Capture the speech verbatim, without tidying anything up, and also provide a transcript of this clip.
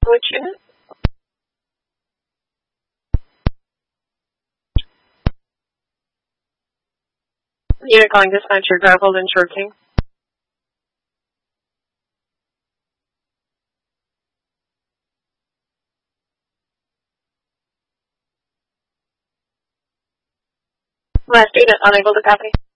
Which unit? Unit calling dispatcher, Garfield and Short King. Last unit, unable to copy.